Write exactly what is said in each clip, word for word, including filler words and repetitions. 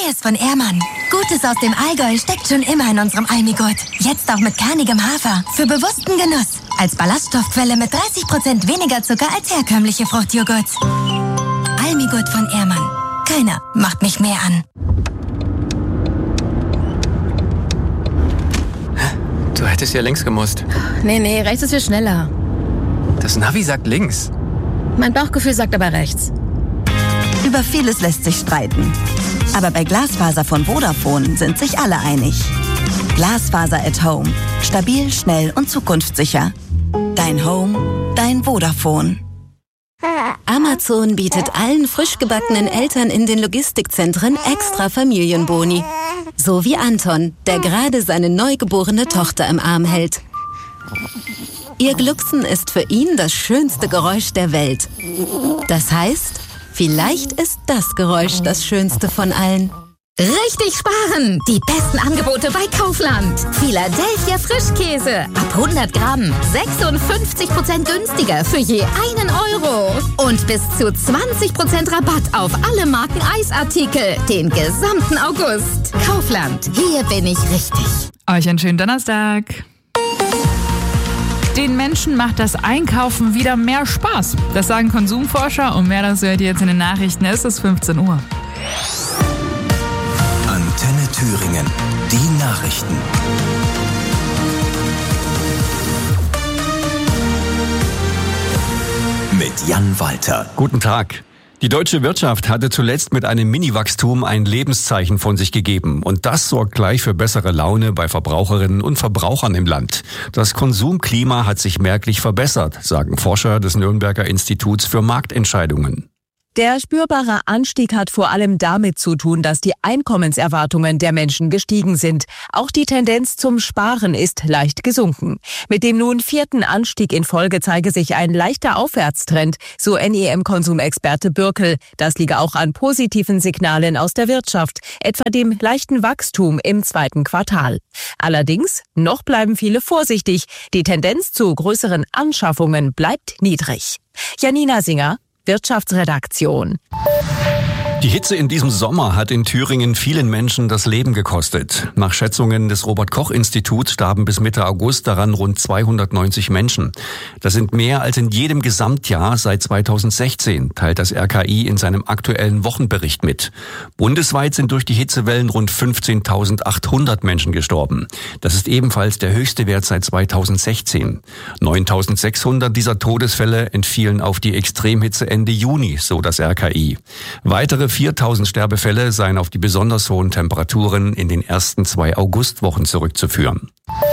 Neues von Ehrmann. Gutes aus dem Allgäu steckt schon immer in unserem Almigurt. Jetzt auch mit kernigem Hafer. Für bewussten Genuss. Als Ballaststoffquelle mit dreißig Prozent weniger Zucker als herkömmliche Fruchtjoghurts. Almigurt von Ehrmann. Keiner macht mich mehr an. Du hättest ja links gemusst. Nee, nee, rechts ist viel schneller. Das Navi sagt links. Mein Bauchgefühl sagt aber rechts. Über vieles lässt sich streiten. Aber bei Glasfaser von Vodafone sind sich alle einig. Glasfaser at Home. Stabil, schnell und zukunftssicher. Dein Home, dein Vodafone. Amazon bietet allen frisch gebackenen Eltern in den Logistikzentren extra Familienboni. So wie Anton, der gerade seine neugeborene Tochter im Arm hält. Ihr Glucksen ist für ihn das schönste Geräusch der Welt. Das heißt, vielleicht ist das Geräusch das schönste von allen. Richtig sparen! Die besten Angebote bei Kaufland. Philadelphia Frischkäse. Ab hundert Gramm. sechsundfünfzig Prozent günstiger für je einen Euro. Und bis zu zwanzig Prozent Rabatt auf alle Marken Eisartikel. Den gesamten August. Kaufland. Hier bin ich richtig. Euch einen schönen Donnerstag. Den Menschen macht das Einkaufen wieder mehr Spaß. Das sagen Konsumforscher und mehr dazu hört ihr jetzt in den Nachrichten. Es ist fünfzehn Uhr. Antenne Thüringen. Die Nachrichten. Mit Jan Walter. Guten Tag. Die deutsche Wirtschaft hatte zuletzt mit einem Mini-Wachstum ein Lebenszeichen von sich gegeben. Und das sorgt gleich für bessere Laune bei Verbraucherinnen und Verbrauchern im Land. Das Konsumklima hat sich merklich verbessert, sagen Forscher des Nürnberger Instituts für Marktentscheidungen. Der spürbare Anstieg hat vor allem damit zu tun, dass die Einkommenserwartungen der Menschen gestiegen sind. Auch die Tendenz zum Sparen ist leicht gesunken. Mit dem nun vierten Anstieg in Folge zeige sich ein leichter Aufwärtstrend, so N E M-Konsumexperte Bürkel. Das liege auch an positiven Signalen aus der Wirtschaft, etwa dem leichten Wachstum im zweiten Quartal. Allerdings, noch bleiben viele vorsichtig. Die Tendenz zu größeren Anschaffungen bleibt niedrig. Janina Singer, Wirtschaftsredaktion. Die Hitze in diesem Sommer hat in Thüringen vielen Menschen das Leben gekostet. Nach Schätzungen des Robert-Koch-Instituts starben bis Mitte August daran rund zweihundertneunzig Menschen. Das sind mehr als in jedem Gesamtjahr seit zweitausendsechzehn, teilt das R K I in seinem aktuellen Wochenbericht mit. Bundesweit sind durch die Hitzewellen rund fünfzehntausendachthundert Menschen gestorben. Das ist ebenfalls der höchste Wert seit zweitausendsechzehn. neuntausendsechshundert dieser Todesfälle entfielen auf die Extremhitze Ende Juni, so das R K I. Weitere viertausend Sterbefälle seien auf die besonders hohen Temperaturen in den ersten zwei Augustwochen zurückzuführen.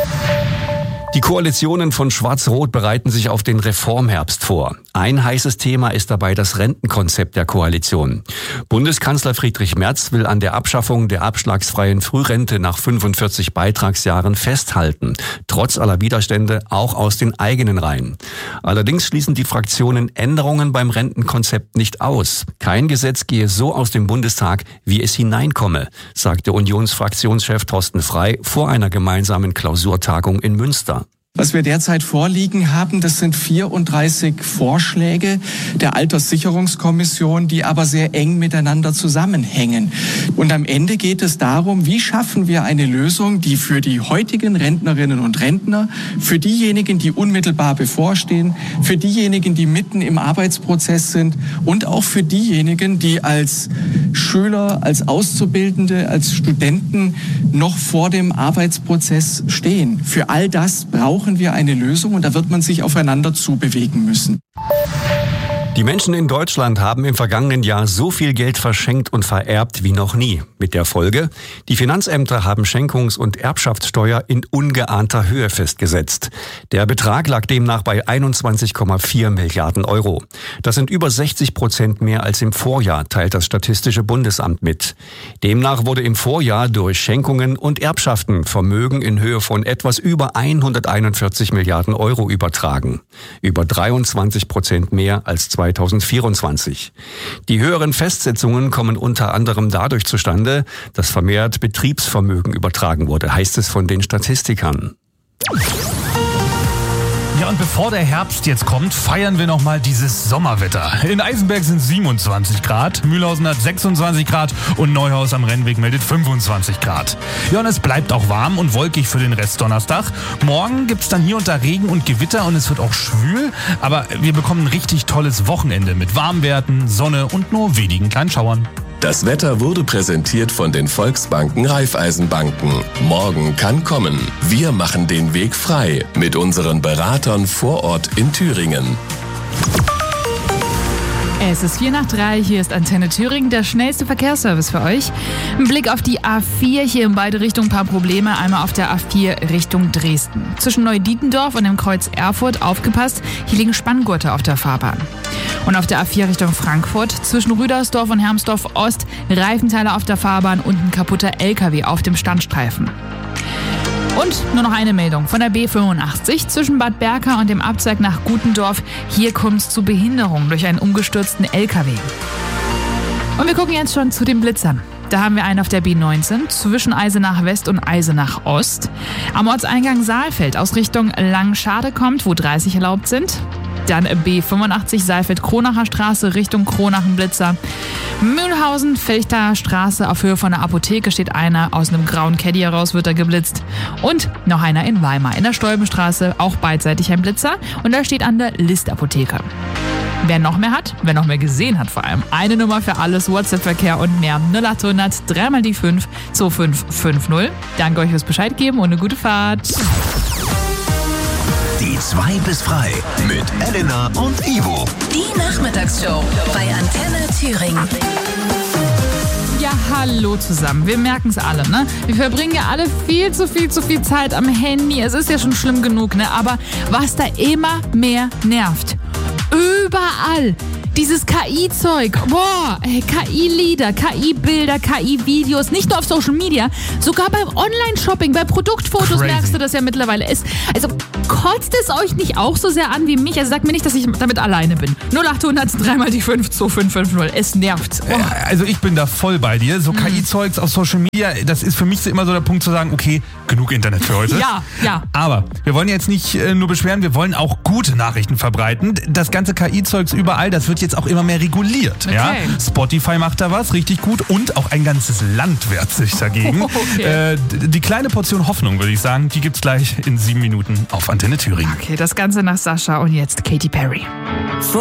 Die Koalitionen von Schwarz-Rot bereiten sich auf den Reformherbst vor. Ein heißes Thema ist dabei das Rentenkonzept der Koalition. Bundeskanzler Friedrich Merz will an der Abschaffung der abschlagsfreien Frührente nach fünfundvierzig Beitragsjahren festhalten, trotz aller Widerstände auch aus den eigenen Reihen. Allerdings schließen die Fraktionen Änderungen beim Rentenkonzept nicht aus. Kein Gesetz gehe so aus dem Bundestag, wie es hineinkomme, sagte Unionsfraktionschef Thorsten Frey vor einer gemeinsamen Klausurtagung in Münster. Was wir derzeit vorliegen haben, das sind vierunddreißig Vorschläge der Alterssicherungskommission, die aber sehr eng miteinander zusammenhängen. Und am Ende geht es darum, wie schaffen wir eine Lösung, die für die heutigen Rentnerinnen und Rentner, für diejenigen, die unmittelbar bevorstehen, für diejenigen, die mitten im Arbeitsprozess sind und auch für diejenigen, die als Schüler, als Auszubildende, als Studenten noch vor dem Arbeitsprozess stehen. Für all das brauchen wir eine Lösung und da wird man sich aufeinander zubewegen müssen. Die Menschen in Deutschland haben im vergangenen Jahr so viel Geld verschenkt und vererbt wie noch nie. Mit der Folge, die Finanzämter haben Schenkungs- und Erbschaftssteuer in ungeahnter Höhe festgesetzt. Der Betrag lag demnach bei einundzwanzig Komma vier Milliarden Euro. Das sind über sechzig Prozent mehr als im Vorjahr, teilt das Statistische Bundesamt mit. Demnach wurde im Vorjahr durch Schenkungen und Erbschaften Vermögen in Höhe von etwas über hunderteinundvierzig Milliarden Euro übertragen. Über dreiundzwanzig Prozent mehr als zweitausendvierundzwanzig. Die höheren Festsetzungen kommen unter anderem dadurch zustande, dass vermehrt Betriebsvermögen übertragen wurde, heißt es von den Statistikern. Ja, und bevor der Herbst jetzt kommt, feiern wir nochmal dieses Sommerwetter. In Eisenberg sind siebenundzwanzig Grad, Mühlhausen hat sechsundzwanzig Grad und Neuhaus am Rennweg meldet fünfundzwanzig Grad. Ja, und es bleibt auch warm und wolkig für den Rest Donnerstag. Morgen gibt's dann hier und da Regen und Gewitter und es wird auch schwül, aber wir bekommen ein richtig tolles Wochenende mit Warmwerten, Sonne und nur wenigen kleinen Schauern. Das Wetter wurde präsentiert von den Volksbanken Raiffeisenbanken. Morgen kann kommen. Wir machen den Weg frei mit unseren Beratern vor Ort in Thüringen. Es ist vier nach drei, hier ist Antenne Thüringen, der schnellste Verkehrsservice für euch. Ein Blick auf die A vier, hier in beide Richtungen ein paar Probleme. Einmal auf der A vier Richtung Dresden. Zwischen Neudietendorf und dem Kreuz Erfurt, aufgepasst, hier liegen Spanngurte auf der Fahrbahn. Und auf der A vier Richtung Frankfurt, zwischen Rüdersdorf und Hermsdorf Ost, Reifenteile auf der Fahrbahn und ein kaputter L K W auf dem Standstreifen. Und nur noch eine Meldung von der B fünfundachtzig zwischen Bad Berka und dem Abzweig nach Gutendorf. Hier kommt es zu Behinderungen durch einen umgestürzten L K W. Und wir gucken jetzt schon zu den Blitzern. Da haben wir einen auf der B neunzehn zwischen Eisenach West und Eisenach Ost. Am Ortseingang Saalfeld aus Richtung Langschade kommt, wo dreißig erlaubt sind. Dann B fünfundachtzig Saalfeld-Kronacher Straße Richtung Kronachen Blitzer. Mühlhausen, Fechter Straße auf Höhe von der Apotheke steht einer. Aus einem grauen Caddy heraus wird er geblitzt. Und noch einer in Weimar in der Stolbenstraße, auch beidseitig ein Blitzer. Und da steht an der List-Apotheke. Wer noch mehr hat, wer noch mehr gesehen hat vor allem, eine Nummer für alles, WhatsApp-Verkehr und mehr. null acht hundert drei mal die fünf zwei fünf fünf null. Danke euch fürs Bescheid geben und eine gute Fahrt. Die zwei bis frei mit Elena und Ivo. Die Nachmittagsshow bei Antenne Thüringen. Ja, hallo zusammen. Wir merken es alle, ne? Wir verbringen ja alle viel zu viel zu viel Zeit am Handy. Es ist ja schon schlimm genug, ne? Aber was da immer mehr nervt. Überall. Dieses K I-Zeug, boah, K I-Lieder, K I-Bilder, K I-Videos, nicht nur auf Social Media, sogar beim Online-Shopping, bei Produktfotos Crazy. Merkst du das ja mittlerweile. Es, also kotzt es euch nicht auch so sehr an wie mich? Also sagt mir nicht, dass ich damit alleine bin. null acht hundert drei mal die fünf zwei fünf fünf null, es nervt. Oh. Also ich bin da voll bei dir. So mhm. K I-Zeugs auf Social Media, das ist für mich immer so der Punkt zu sagen, okay, genug Internet für heute. Ja, ja. Aber wir wollen jetzt nicht äh, nur beschweren, wir wollen auch gute Nachrichten verbreiten. Das ganze K I-Zeugs überall, das wird jetzt auch immer mehr reguliert. Okay. Ja? Spotify macht da was richtig gut und auch ein ganzes Land wehrt sich dagegen. Okay. Äh, die kleine Portion Hoffnung, würde ich sagen, die gibt's gleich in sieben Minuten auf Antenne Thüringen. Okay, das Ganze nach Sascha und jetzt Katy Perry.